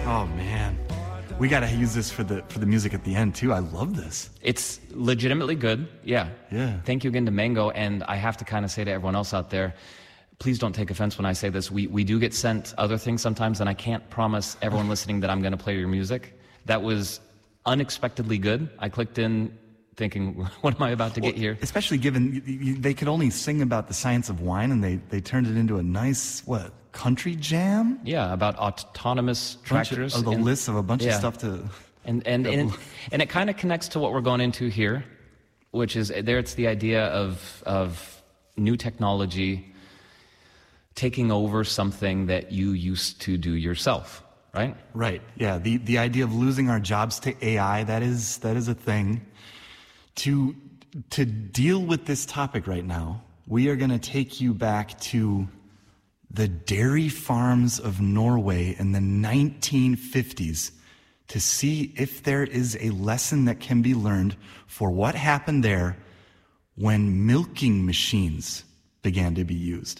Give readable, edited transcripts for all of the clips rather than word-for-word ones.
Oh man, we gotta use this for the music at the end too. I love this. It's legitimately good. Yeah. Thank you again to Mango, and I have to kind of say to everyone else out there, please don't take offense when I say this. We do get sent other things sometimes, and I can't promise everyone listening that I'm going to play your music. That was unexpectedly good. I clicked in thinking, what am I about to get here? Especially given they could only sing about the science of wine, and they turned it into a nice, country jam? Yeah, about autonomous tractors. A list of a bunch of stuff to... And it kind of connects to what we're going into here, which is, it's the idea of new technology taking over something that you used to do yourself, right? Right, yeah. The idea of losing our jobs to AI, that is a thing. To deal with this topic right now, we are going to take you back to the dairy farms of Norway in the 1950s to see if there is a lesson that can be learned for what happened there when milking machines began to be used.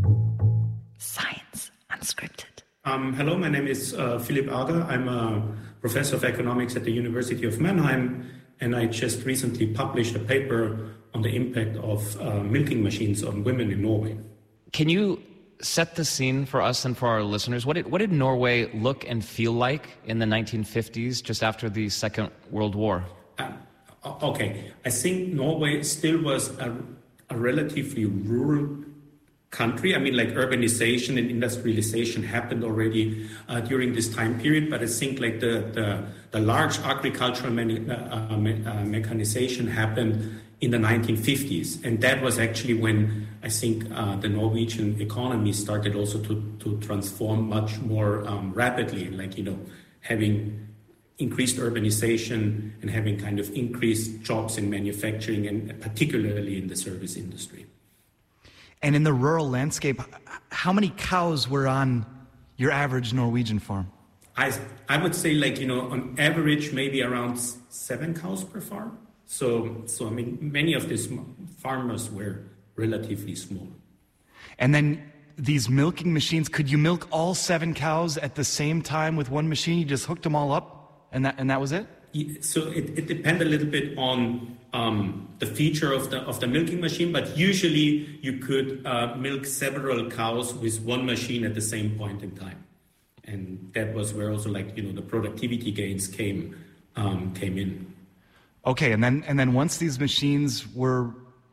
Science Unscripted. Hello, my name is Philipp Arger. I'm a professor of economics at the University of Mannheim, and I just recently published a paper on the impact of milking machines on women in Norway. Can you set the scene for us and for our listeners? What did Norway look and feel like in the 1950s, just after the Second World War? Okay, I think Norway still was a relatively rural country. I mean, like urbanization and industrialization happened already during this time period, but I think like the large agricultural mechanization happened in the 1950s, and that was actually when I think the Norwegian economy started also to transform much more rapidly, like, having increased urbanization and having kind of increased jobs in manufacturing and particularly in the service industry. And in the rural landscape, how many cows were on your average Norwegian farm? I would say, like, on average, maybe around 7 cows per farm. So I mean, many of these farmers were relatively small. And then these milking machines, could you milk all 7 cows at the same time with one machine? You just hooked them all up, and that was it? So it depends a little bit on the feature of the milking machine, but usually you could milk several cows with one machine at the same point in time, and that was where also, like, the productivity gains came in. Okay, and then once these machines were,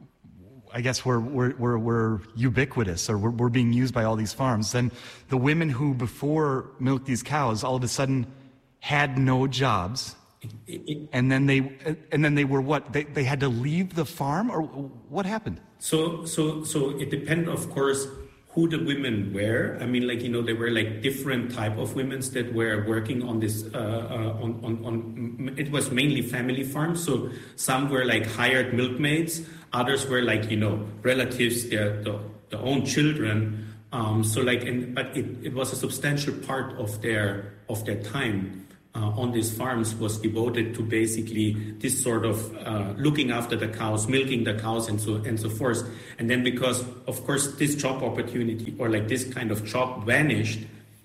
I guess, were ubiquitous, or were being used by all these farms, then the women who before milked these cows all of a sudden had no jobs. And then they were what? They had to leave the farm, or what happened? So it depends, of course, who the women were. I mean, like, there were like different type of women that were working on this. It was mainly family farms. So some were like hired milkmaids. Others were like, relatives, their own children. But it was a substantial part of their time. On these farms was devoted to basically this sort of looking after the cows, milking the cows, and so forth. And then, because of course this job opportunity, or like this kind of job, vanished,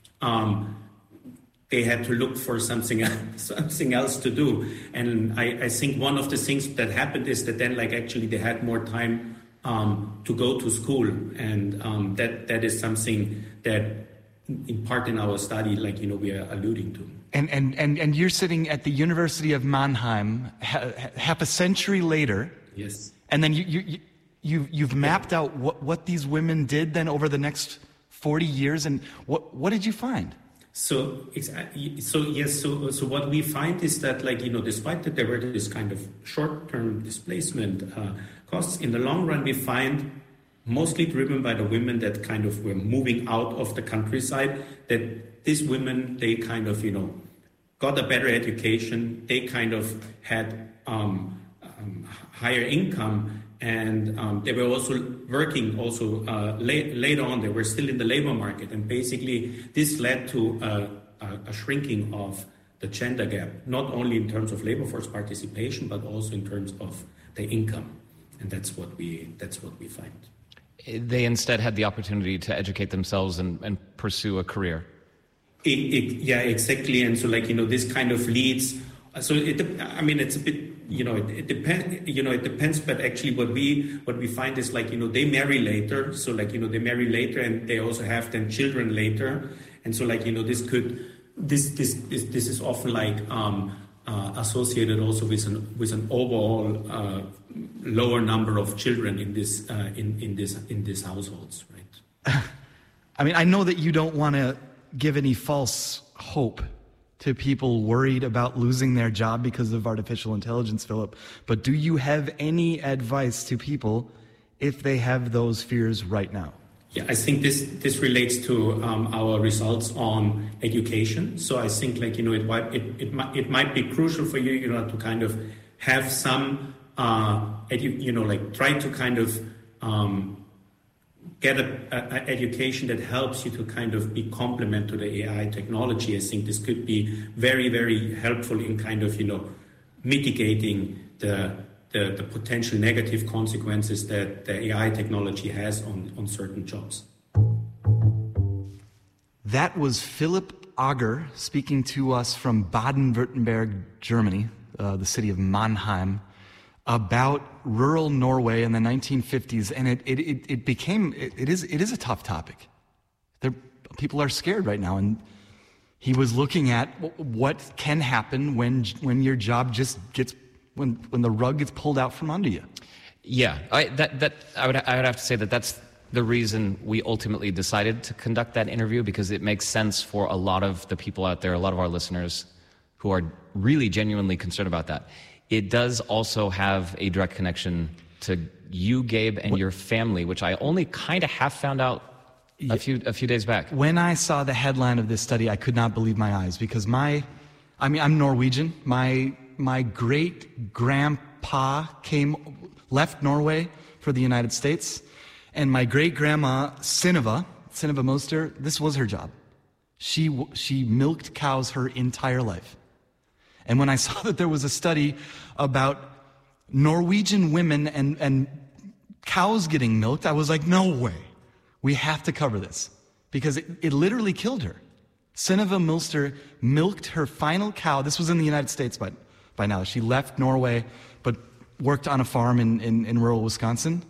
they had to look for something else to do. And I think one of the things that happened is that then, like, actually they had more time to go to school, and that is something that in part in our study, like, we are alluding to. And you're sitting at the University of Mannheim half a century later. Yes. And then you've mapped out what these women did then over the next 40 years, and what did you find? So what we find is that, like, despite that there were this kind of short-term displacement costs, in the long run we find, mostly driven by the women that kind of were moving out of the countryside, that these women, they kind of, got a better education, they kind of had higher income, and they were also working later on. They were still in the labor market, and basically this led to a shrinking of the gender gap, not only in terms of labor force participation, but also in terms of the income, and that's what we find. They instead had the opportunity to educate themselves and pursue a career. Yeah, exactly. And so this kind of leads. So it's a bit, it depends. But actually what we find is they marry later. So they marry later and they also have then children later. And so this is often associated also with an overall lower number of children in this households, right? I mean, I know that you don't want to give any false hope to people worried about losing their job because of artificial intelligence, Philip, but do you have any advice to people if they have those fears right now? Yeah, I think this relates to our results on education. So I think it might be crucial for you, to kind of have some try to kind of get an education that helps you to kind of be complement to the AI technology. I think this could be very, very helpful in kind of mitigating the potential negative consequences that the AI technology has on certain jobs. That was Philip Auger speaking to us from Baden-Württemberg, Germany, the city of Mannheim, about rural Norway in the 1950s, and it is a tough topic. People are scared right now, and he was looking at what can happen when your job just gets when the rug gets pulled out from under you. Yeah, I would have to say that's the reason we ultimately decided to conduct that interview, because it makes sense for a lot of the people out there, a lot of our listeners who are really genuinely concerned about that. It does also have a direct connection to you, Gabe, and your family, which I only kind of have found out a few days back. When I saw the headline of this study, I could not believe my eyes, because I'm Norwegian. My great-grandpa left Norway for the United States, and my great-grandma, Synnøve Moster, this was her job. She milked cows her entire life. And when I saw that there was a study about Norwegian women and cows getting milked, I was like, no way. We have to cover this, because it literally killed her. Synnøve Moster milked her final cow. This was in the United States by now. She left Norway, but worked on a farm in rural Wisconsin,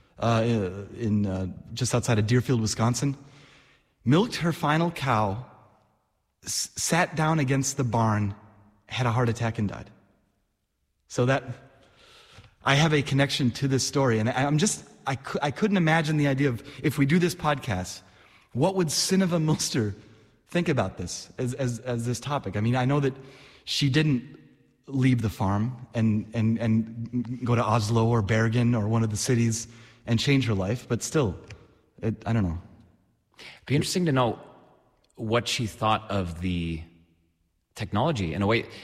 just outside of Deerfield, Wisconsin. Milked her final cow, sat down against the barn, had a heart attack and died. So that I have a connection to this story, and I couldn't imagine the idea of, if we do this podcast, what would Synnøve Moster think about this as this topic? I mean, I know that she didn't leave the farm and go to Oslo or Bergen or one of the cities and change her life, but still, I don't know. It'd be interesting to know what she thought of the technology. In a way,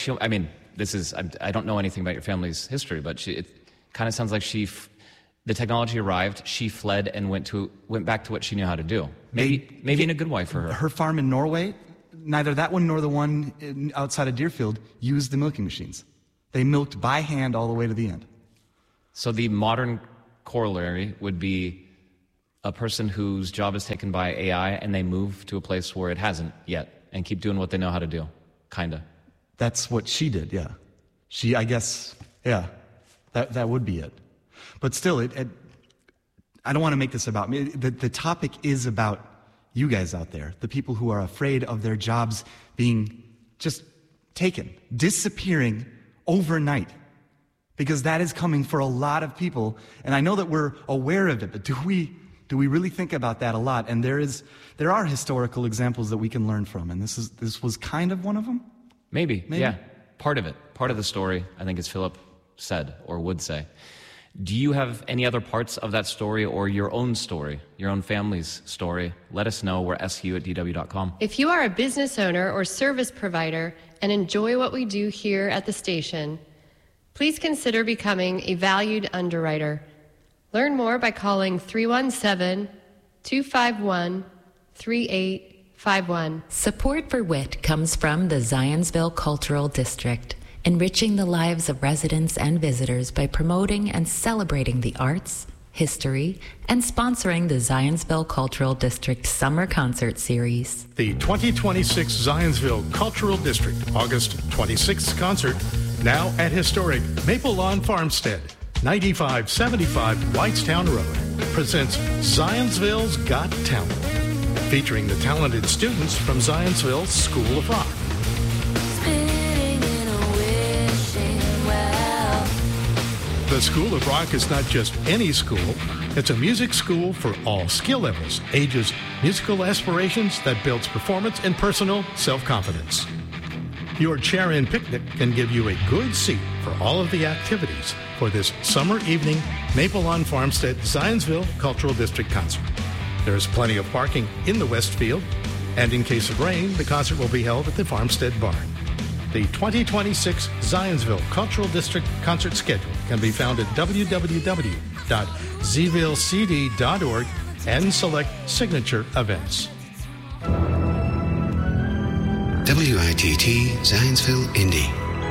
I don't know anything about your family's history, but it kind of sounds like the technology arrived, she fled and went back to what she knew how to do. Maybe in a good way for her. Her farm in Norway, neither that one nor the one outside of Deerfield used the milking machines. They milked by hand all the way to the end. So the modern corollary would be a person whose job is taken by AI and they move to a place where it hasn't yet and keep doing what they know how to do. Kinda. That's what she did, yeah. I guess, yeah, that would be it. But still, I don't want to make this about me. The topic is about you guys out there, the people who are afraid of their jobs being just taken, disappearing overnight, because that is coming for a lot of people. And I know that we're aware of it, but do we really think about that a lot? And there are historical examples that we can learn from, and this was kind of one of them? Maybe. Yeah. Part of it. Part of the story, I think, as Philip said or would say. Do you have any other parts of that story or your own story, your own family's story? Let us know. We're su@dw.com. If you are a business owner or service provider and enjoy what we do here at the station, please consider becoming a valued underwriter. Learn more by calling 317-251-3851. Support for WIT comes from the Zionsville Cultural District, enriching the lives of residents and visitors by promoting and celebrating the arts, history, and sponsoring the Zionsville Cultural District Summer Concert Series. The 2026 Zionsville Cultural District August 26th concert, now at historic Maple Lawn Farmstead, 9575 Whitestown Road, presents Zionsville's Got Talent, featuring the talented students from Zionsville School of Rock. The School of Rock is not just any school. It's a music school for all skill levels, ages, musical aspirations that builds performance and personal self-confidence. Your chair-in picnic can give you a good seat for all of the activities for this summer evening Maple Lawn Farmstead Zionsville Cultural District concert. There's plenty of parking in the West Field, and in case of rain, the concert will be held at the Farmstead Barn. The 2026 Zionsville Cultural District concert schedule can be found at www.zvillecd.org and select signature events. WITT Zionsville, Indy.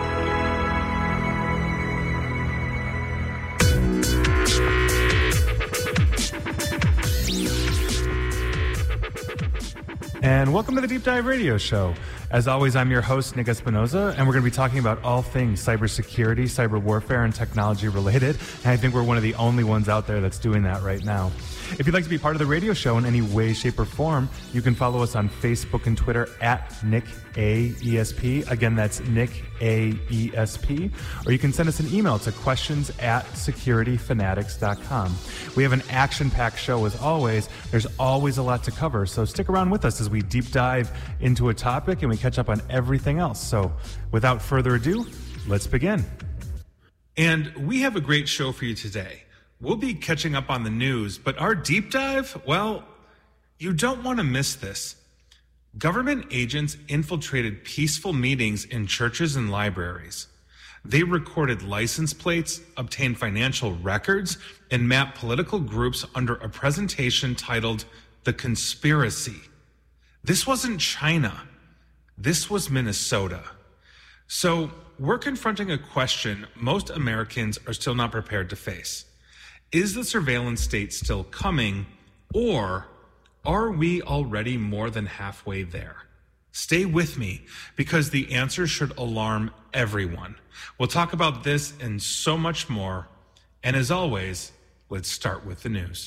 And welcome to the Deep Dive Radio Show. As always, I'm your host, Nick Espinoza, and we're going to be talking about all things cybersecurity, cyber warfare, and technology related. And I think we're one of the only ones out there that's doing that right now. If you'd like to be part of the radio show in any way, shape, or form, you can follow us on Facebook and Twitter at NickAESP. Again, that's NickAESP. Or you can send us an email to questions@securityfanatics.com. We have an action-packed show as always. There's always a lot to cover, so stick around with us as we deep dive into a topic and we catch up on everything else. So without further ado, let's begin. And we have a great show for you today. We'll be catching up on the news, but our deep dive, well, you don't want to miss this. Government agents infiltrated peaceful meetings in churches and libraries. They recorded license plates, obtained financial records, and mapped political groups under a presentation titled The Conspiracy. This wasn't China. This was Minnesota. So we're confronting a question most Americans are still not prepared to face. Is the surveillance state still coming, or are we already more than halfway there? Stay with me, because the answer should alarm everyone. We'll talk about this and so much more. And as always, let's start with the news.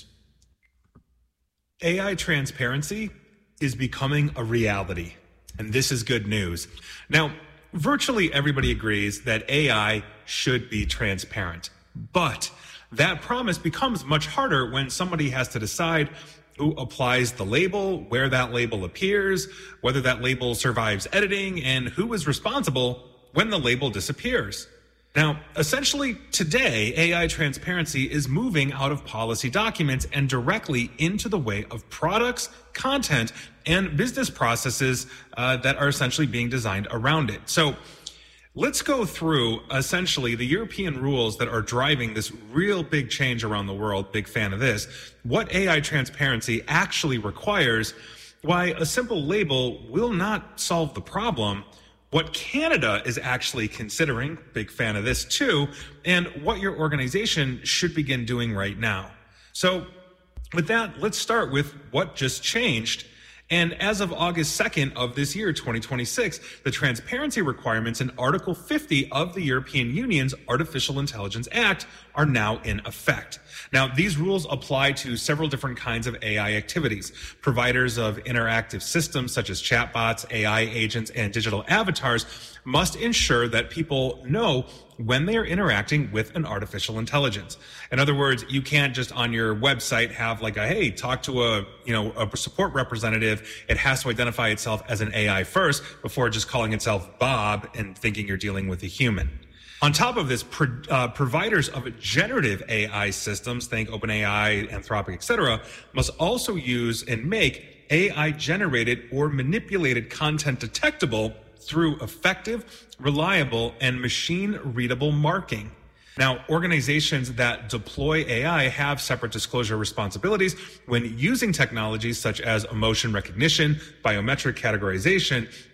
AI transparency is becoming a reality, and this is good news. Now, virtually everybody agrees that AI should be transparent, but that promise becomes much harder when somebody has to decide who applies the label, where that label appears, whether that label survives editing, and who is responsible when the label disappears. Now, essentially today, AI transparency is moving out of policy documents and directly into the way of products, content, and business processes that are essentially being designed around it. So let's go through essentially the European rules that are driving this real big change around the world. Big fan of this. What AI transparency actually requires, why a simple label will not solve the problem, what Canada is actually considering, big fan of this too, and what your organization should begin doing right now. So with that, let's start with what just changed. And as of August 2nd of this year, 2026, the transparency requirements in Article 50 of the European Union's Artificial Intelligence Act are now in effect. Now, these rules apply to several different kinds of AI activities. Providers of interactive systems such as chatbots, AI agents, and digital avatars must ensure that people know when they are interacting with an artificial intelligence. In other words, you can't just on your website have like hey, talk to a support representative. It has to identify itself as an AI first before just calling itself Bob and thinking you're dealing with a human. On top of this, providers of generative AI systems, think OpenAI, Anthropic, etc., must also use and make AI-generated or manipulated content detectable through effective, reliable, and machine-readable marking. Now, organizations that deploy AI have separate disclosure responsibilities when using technologies such as emotion recognition, biometric categorization,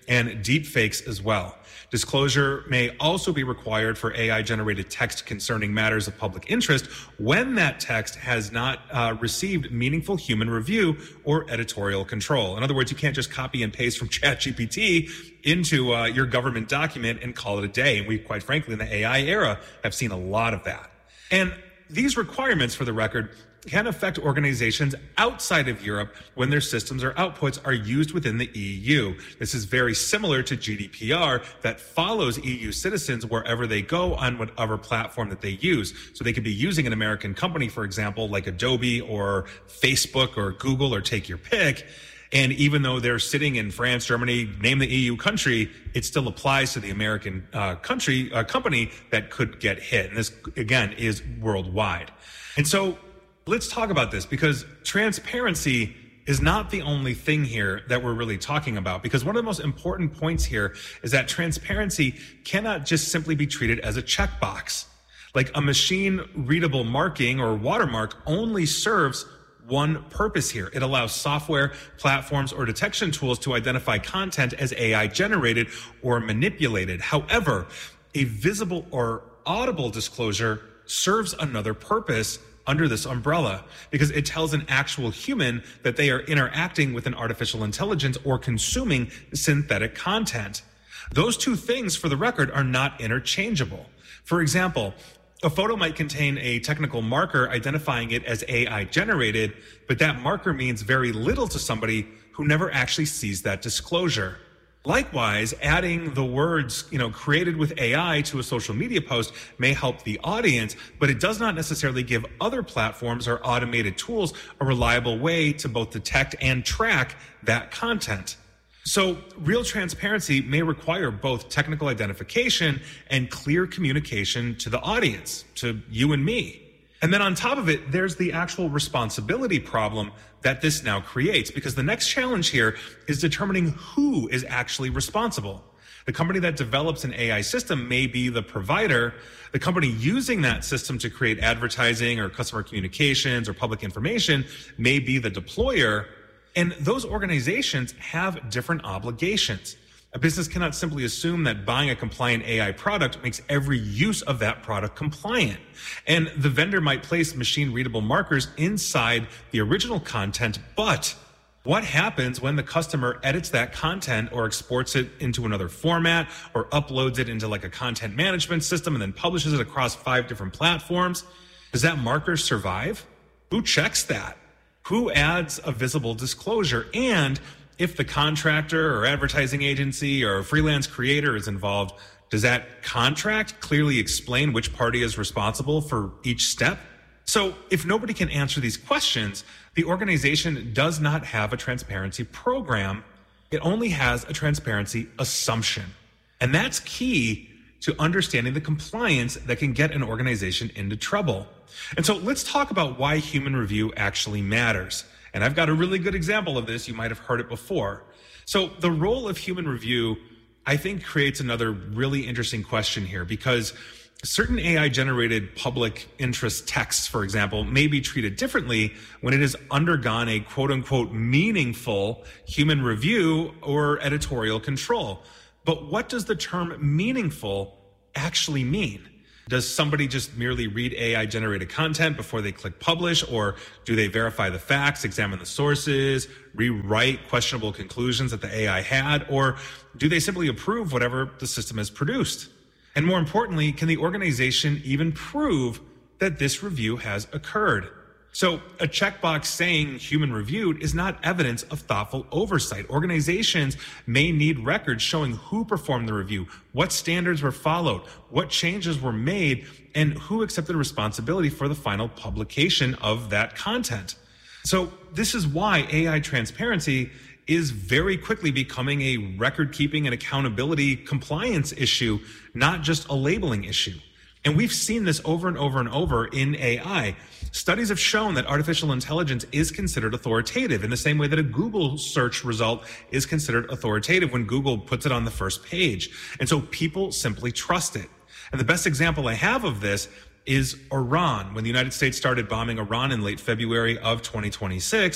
and deepfakes as well. Disclosure may also be required for AI-generated text concerning matters of public interest when that text has not received meaningful human review or editorial control. In other words, you can't just copy and paste from ChatGPT into your government document and call it a day. And we, quite frankly, in the AI era, have seen a lot of that. And these requirements, for the record, can affect organizations outside of Europe when their systems or outputs are used within the EU. This is very similar to GDPR that follows EU citizens wherever they go on whatever platform that they use. So they could be using an American company, for example, like Adobe or Facebook or Google or take your pick. And even though they're sitting in France, Germany, name the EU country, it still applies to the American company that could get hit. And this, again, is worldwide. And so let's talk about this, because transparency is not the only thing here that we're really talking about, because one of the most important points here is that transparency cannot just simply be treated as a checkbox. Like a machine readable marking or watermark only serves one purpose here. It allows software, platforms, or detection tools to identify content as AI generated or manipulated. However, a visible or audible disclosure serves another purpose under this umbrella, because it tells an actual human that they are interacting with an artificial intelligence or consuming synthetic content. Those two things, for the record, are not interchangeable. For example, a photo might contain a technical marker identifying it as AI generated, but that marker means very little to somebody who never actually sees that disclosure. Likewise, adding the words, created with AI to a social media post may help the audience, but it does not necessarily give other platforms or automated tools a reliable way to both detect and track that content. So real transparency may require both technical identification and clear communication to the audience, to you and me. And then on top of it, there's the actual responsibility problem that this now creates, because the next challenge here is determining who is actually responsible. The company that develops an AI system may be the provider. The company using that system to create advertising or customer communications or public information may be the deployer. And those organizations have different obligations. A business cannot simply assume that buying a compliant AI product makes every use of that product compliant. And the vendor might place machine-readable markers inside the original content, but what happens when the customer edits that content or exports it into another format or uploads it into like a content management system and then publishes it across 5 different platforms? Does that marker survive? Who checks that? Who adds a visible disclosure? And if the contractor or advertising agency or freelance creator is involved, does that contract clearly explain which party is responsible for each step? So if nobody can answer these questions, the organization does not have a transparency program. It only has a transparency assumption. And that's key to understanding the compliance that can get an organization into trouble. And so let's talk about why human review actually matters. And I've got a really good example of this. You might have heard it before. So the role of human review, I think, creates another really interesting question here, because certain AI-generated public interest texts, for example, may be treated differently when it has undergone a quote-unquote meaningful human review or editorial control. But what does the term meaningful actually mean? Does somebody just merely read AI-generated content before they click publish, or do they verify the facts, examine the sources, rewrite questionable conclusions that the AI had, or do they simply approve whatever the system has produced? And more importantly, can the organization even prove that this review has occurred? So a checkbox saying human reviewed is not evidence of thoughtful oversight. Organizations may need records showing who performed the review, what standards were followed, what changes were made, and who accepted responsibility for the final publication of that content. So this is why AI transparency is very quickly becoming a record-keeping and accountability compliance issue, not just a labeling issue. And we've seen this over and over and over in AI. Studies have shown that artificial intelligence is considered authoritative in the same way that a Google search result is considered authoritative when Google puts it on the first page. And so people simply trust it. And the best example I have of this is Iran. When the United States started bombing Iran in late February of 2026,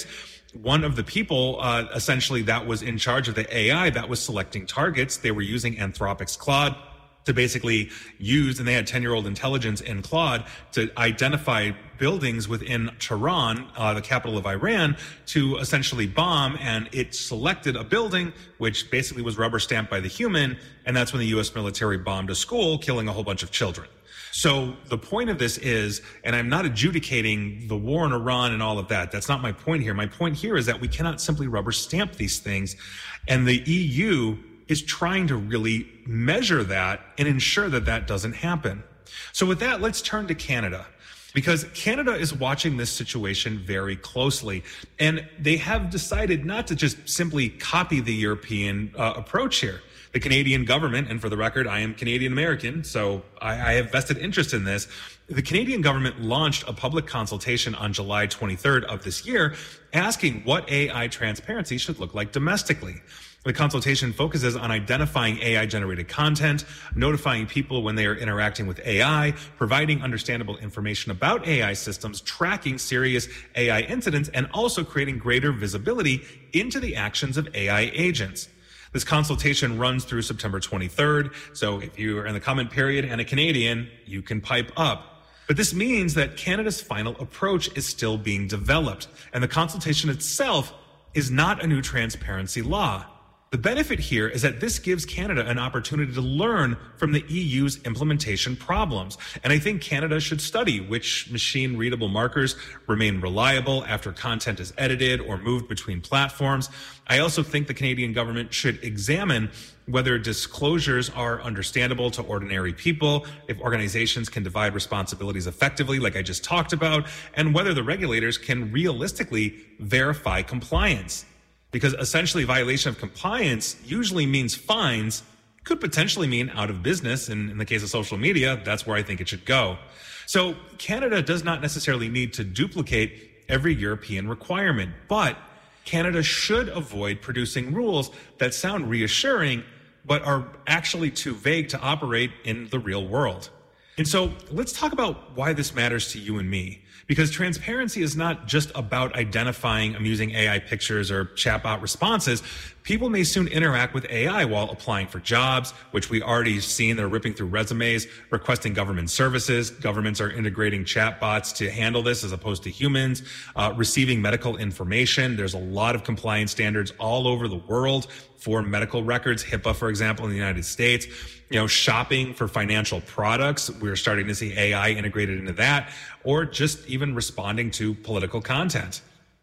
one of the people essentially that was in charge of the AI that was selecting targets, they were using Anthropic's Claude to basically use, and they had 10-year-old intelligence in Claude to identify buildings within Tehran, the capital of Iran, to essentially bomb. And it selected a building, which basically was rubber stamped by the human. And that's when the U.S. military bombed a school, killing a whole bunch of children. So the point of this is, and I'm not adjudicating the war in Iran and all of that. That's not my point here. My point here is that we cannot simply rubber stamp these things. And the EU is trying to really measure that and ensure that that doesn't happen. So with that, let's turn to Canada, because Canada is watching this situation very closely. And they have decided not to just simply copy the European approach here. The Canadian government, and for the record, I am Canadian American, so I have vested interest in this. The Canadian government launched a public consultation on July 23rd of this year, asking what AI transparency should look like domestically. The consultation focuses on identifying AI-generated content, notifying people when they are interacting with AI, providing understandable information about AI systems, tracking serious AI incidents, and also creating greater visibility into the actions of AI agents. This consultation runs through September 23rd, so if you are in the comment period and a Canadian, you can pipe up. But this means that Canada's final approach is still being developed, and the consultation itself is not a new transparency law. The benefit here is that this gives Canada an opportunity to learn from the EU's implementation problems. And I think Canada should study which machine-readable markers remain reliable after content is edited or moved between platforms. I also think the Canadian government should examine whether disclosures are understandable to ordinary people, if organizations can divide responsibilities effectively, like I just talked about, and whether the regulators can realistically verify compliance. Because essentially violation of compliance usually means fines, could potentially mean out of business. And in the case of social media, that's where I think it should go. So Canada does not necessarily need to duplicate every European requirement, but Canada should avoid producing rules that sound reassuring, but are actually too vague to operate in the real world. And so let's talk about why this matters to you and me. Because transparency is not just about identifying amusing AI pictures or chatbot responses. People may soon interact with AI while applying for jobs, which we already seen. They're ripping through resumes, requesting government services. Governments are integrating chatbots to handle this as opposed to humans, receiving medical information. There's a lot of compliance standards all over the world for medical records, HIPAA, for example, in the United States. Shopping for financial products, we're starting to see AI integrated into that, or just even responding to political content.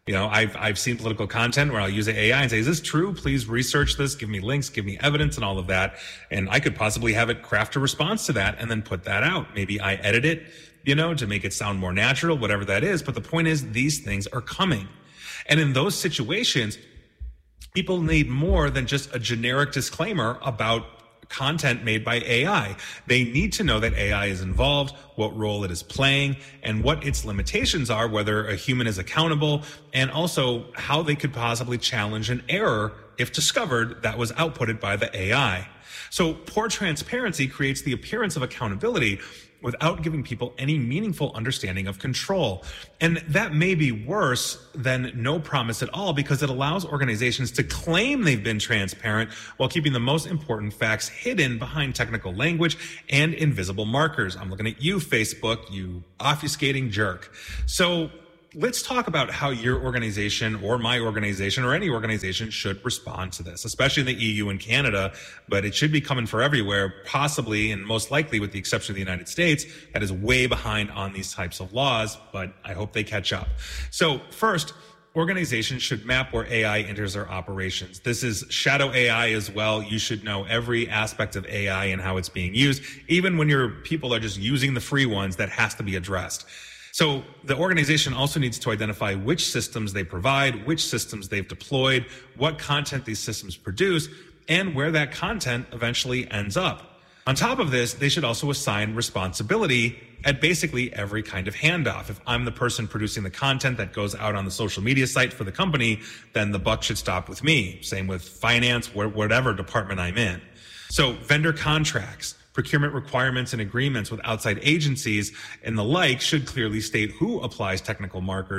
I've seen political content where I'll use the AI and say, is this true? Please research this, give me links, give me evidence and all of that. And I could possibly have it craft a response to that and then put that out. Maybe I edit it, to make it sound more natural, whatever that is. But the point is, these things are coming. And in those situations, people need more than just a generic disclaimer about content made by AI. They need to know that AI is involved, what role it is playing, and what its limitations are, whether a human is accountable, and also how they could possibly challenge an error, if discovered, that was outputted by the AI. So poor transparency creates the appearance of accountability without giving people any meaningful understanding of control. And that may be worse than no promise at all, because it allows organizations to claim they've been transparent while keeping the most important facts hidden behind technical language and invisible markers. I'm looking at you, Facebook, you obfuscating jerk. So let's talk about how your organization or my organization or any organization should respond to this, especially in the EU and Canada, but it should be coming for everywhere, possibly and most likely with the exception of the United States, that is way behind on these types of laws, but I hope they catch up. So first, organizations should map where AI enters their operations. This is shadow AI as well. You should know every aspect of AI and how it's being used. Even when your people are just using the free ones, that has to be addressed. So the organization also needs to identify which systems they provide, which systems they've deployed, what content these systems produce, and where that content eventually ends up. On top of this, they should also assign responsibility at basically every kind of handoff. If I'm the person producing the content that goes out on the social media site for the company, then the buck should stop with me. Same with finance, whatever department I'm in. So vendor contracts, procurement requirements and agreements with outside agencies and the like should clearly state who applies technical markers,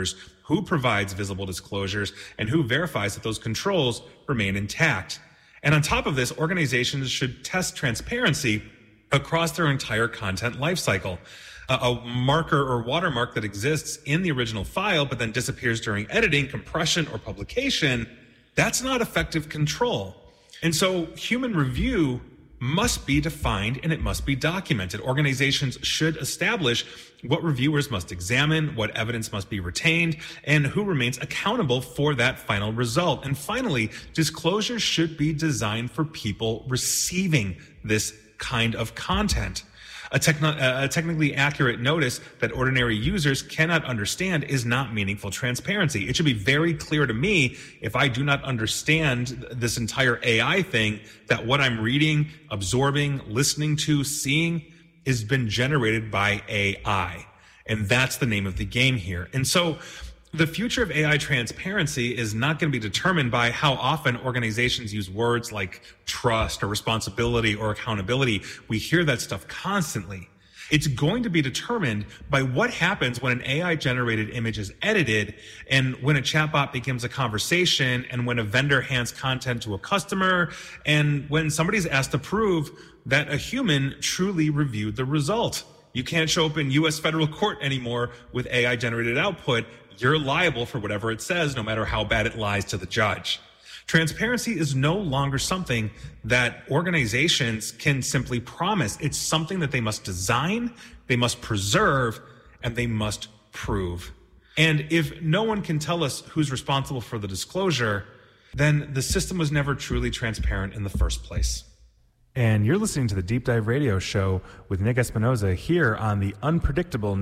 who provides visible disclosures, and who verifies that those controls remain intact. And on top of this, organizations should test transparency across their entire content lifecycle. A marker or watermark that exists in the original file but then disappears during editing, compression, or publication, that's not effective control. And so human review must be defined and it must be documented. Organizations should establish what reviewers must examine, what evidence must be retained, and who remains accountable for that final result. And finally, disclosure should be designed for people receiving this kind of content. A technically accurate notice that ordinary users cannot understand is not meaningful transparency. It should be very clear to me, if I do not understand this entire AI thing, that what I'm reading, absorbing, listening to, seeing has been generated by AI. And that's the name of the game here. And so the future of AI transparency is not going to be determined by how often organizations use words like trust or responsibility or accountability. We hear that stuff constantly. It's going to be determined by what happens when an AI-generated image is edited, and when a chatbot becomes a conversation, and when a vendor hands content to a customer, and when somebody's asked to prove that a human truly reviewed the result. You can't show up in U.S. federal court anymore with AI-generated output. You're liable for whatever it says, no matter how bad it lies to the judge. Transparency is no longer something that organizations can simply promise. It's something that they must design, they must preserve, and they must prove. And if no one can tell us who's responsible for the disclosure, then the system was never truly transparent in the first place. And you're listening to the Deep Dive Radio Show with Nick Espinoza here on the unpredictable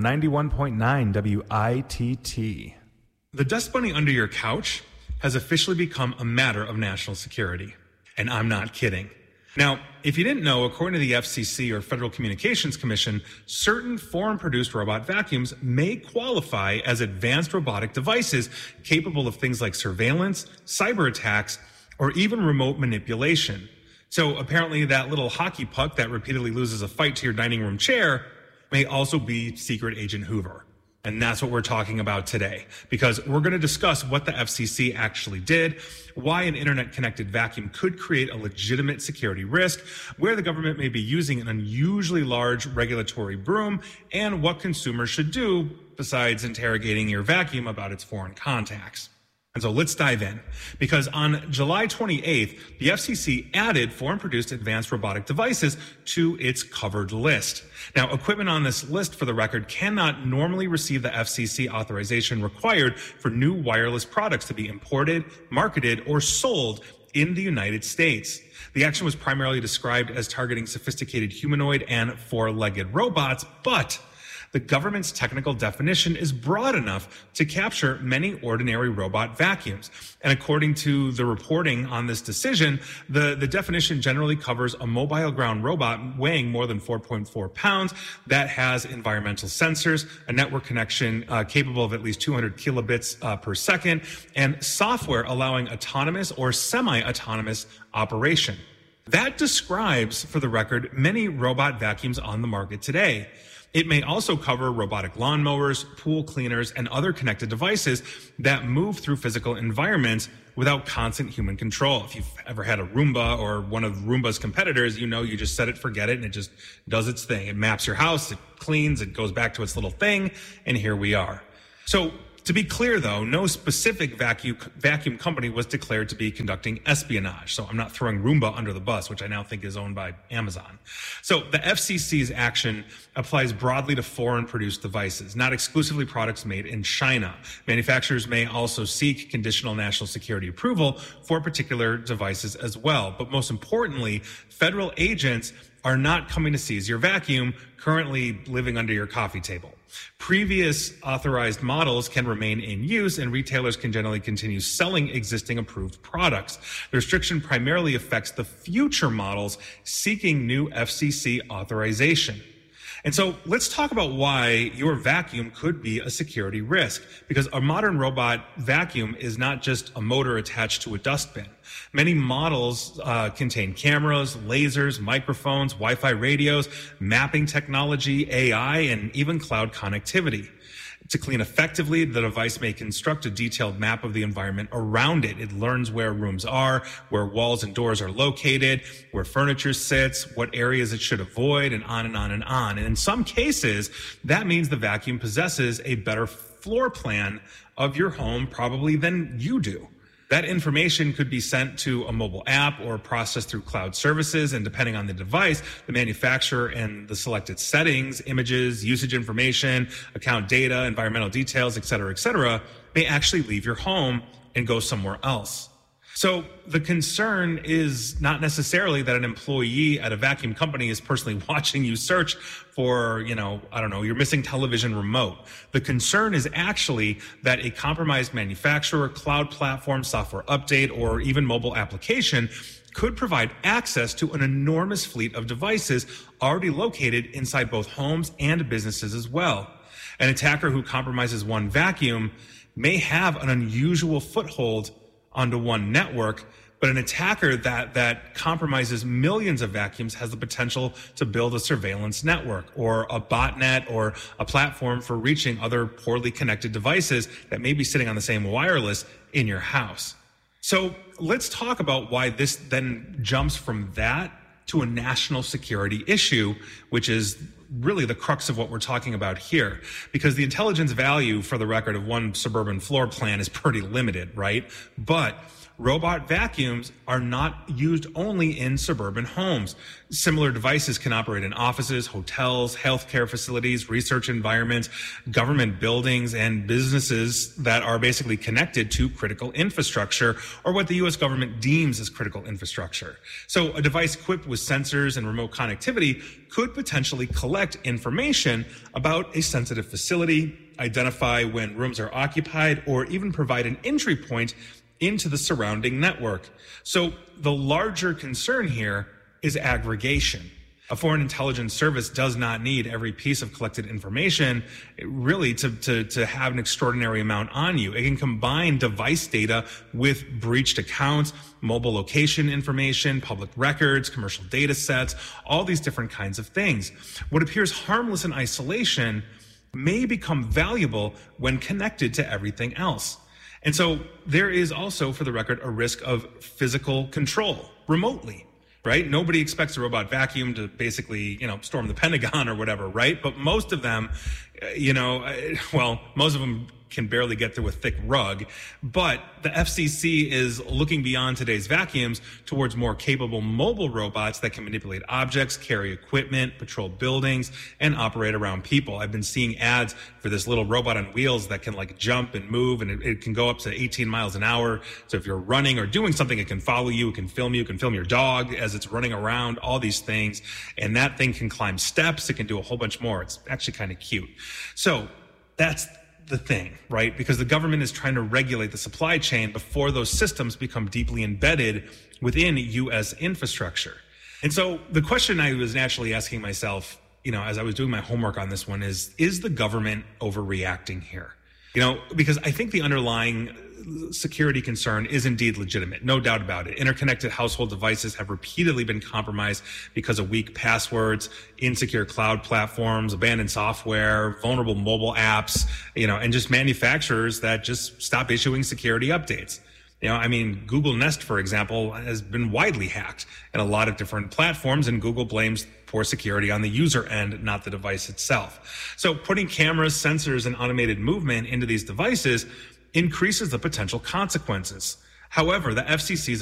91.9 WITT. The dust bunny under your couch has officially become a matter of national security. And I'm not kidding. Now, if you didn't know, according to the FCC or Federal Communications Commission, certain foreign-produced robot vacuums may qualify as advanced robotic devices capable of things like surveillance, cyber attacks, or even remote manipulation. So apparently that little hockey puck that repeatedly loses a fight to your dining room chair may also be Secret Agent Hoover. And that's what we're talking about today, because we're going to discuss what the FCC actually did, why an internet-connected vacuum could create a legitimate security risk, where the government may be using an unusually large regulatory broom, and what consumers should do besides interrogating your vacuum about its foreign contacts. And so let's dive in, because on July 28th, the FCC added foreign-produced advanced robotic devices to its covered list. Now, equipment on this list, for the record, cannot normally receive the FCC authorization required for new wireless products to be imported, marketed, or sold in the United States. The action was primarily described as targeting sophisticated humanoid and four-legged robots, but the government's technical definition is broad enough to capture many ordinary robot vacuums. And according to the reporting on this decision, the definition generally covers a mobile ground robot weighing more than 4.4 pounds that has environmental sensors, a network connection capable of at least 200 kilobits per second, and software allowing autonomous or semi-autonomous operation. That describes, for the record, many robot vacuums on the market today. It may also cover robotic lawnmowers, pool cleaners, and other connected devices that move through physical environments without constant human control. If you've ever had a Roomba or one of Roomba's competitors, you know you just set it, forget it, and it just does its thing. It maps your house, it cleans, it goes back to its little thing, and here we are. So, to be clear, though, no specific vacuum company was declared to be conducting espionage. So I'm not throwing Roomba under the bus, which I now think is owned by Amazon. So the FCC's action applies broadly to foreign-produced devices, not exclusively products made in China. Manufacturers may also seek conditional national security approval for particular devices as well. But most importantly, federal agents are not coming to seize your vacuum currently living under your coffee table. Previous authorized models can remain in use, and retailers can generally continue selling existing approved products. The restriction primarily affects the future models seeking new FCC authorization. And so let's talk about why your vacuum could be a security risk, because a modern robot vacuum is not just a motor attached to a dustbin. Many models contain cameras, lasers, microphones, Wi-Fi radios, mapping technology, AI, and even cloud connectivity. To clean effectively, the device may construct a detailed map of the environment around it. It learns where rooms are, where walls and doors are located, where furniture sits, what areas it should avoid, and on and on and on. And in some cases, that means the vacuum possesses a better floor plan of your home probably than you do. That information could be sent to a mobile app or processed through cloud services, and depending on the device, the manufacturer and the selected settings, images, usage information, account data, environmental details, et cetera, may actually leave your home and go somewhere else. So the concern is not necessarily that an employee at a vacuum company is personally watching you search for, your missing television remote. The concern is actually that a compromised manufacturer, cloud platform, software update, or even mobile application could provide access to an enormous fleet of devices already located inside both homes and businesses as well. An attacker who compromises one vacuum may have an unusual foothold onto one network, but an attacker that compromises millions of vacuums has the potential to build a surveillance network or a botnet or a platform for reaching other poorly connected devices that may be sitting on the same wireless in your house. So let's talk about why this then jumps from that to a national security issue, which is really the crux of what we're talking about here, because the intelligence value, for the record, of one suburban floor plan is pretty limited, right? But robot vacuums are not used only in suburban homes. Similar devices can operate in offices, hotels, healthcare facilities, research environments, government buildings, and businesses that are basically connected to critical infrastructure, or what the U.S. government deems as critical infrastructure. So a device equipped with sensors and remote connectivity could potentially collect information about a sensitive facility, identify when rooms are occupied, or even provide an entry point into the surrounding network. So the larger concern here is aggregation. A foreign intelligence service does not need every piece of collected information really to have an extraordinary amount on you. It can combine device data with breached accounts, mobile location information, public records, commercial data sets, all these different kinds of things. What appears harmless in isolation may become valuable when connected to everything else. And so there is also, for the record, a risk of physical control remotely, right? Nobody expects a robot vacuum to basically, storm the Pentagon or whatever, right? But most of them, most of them can barely get through a thick rug. But the FCC is looking beyond today's vacuums towards more capable mobile robots that can manipulate objects, carry equipment, patrol buildings, and operate around people. I've been seeing ads for this little robot on wheels that can jump and move, and it can go up to 18 miles an hour. So if you're running or doing something, it can follow you, it can film your dog as it's running around, all these things. And that thing can climb steps, it can do a whole bunch more. It's actually kind of cute. So that's the thing, right? Because the government is trying to regulate the supply chain before those systems become deeply embedded within U.S. infrastructure. And so the question I was naturally asking myself, as I was doing my homework on this one is the government overreacting here? Because I think the underlying security concern is indeed legitimate, no doubt about it. Interconnected household devices have repeatedly been compromised because of weak passwords, insecure cloud platforms, abandoned software, vulnerable mobile apps, and just manufacturers that just stop issuing security updates. Google Nest, for example, has been widely hacked in a lot of different platforms, and Google blames poor security on the user end, not the device itself. So putting cameras, sensors, and automated movement into these devices increases the potential consequences. However, the FCC's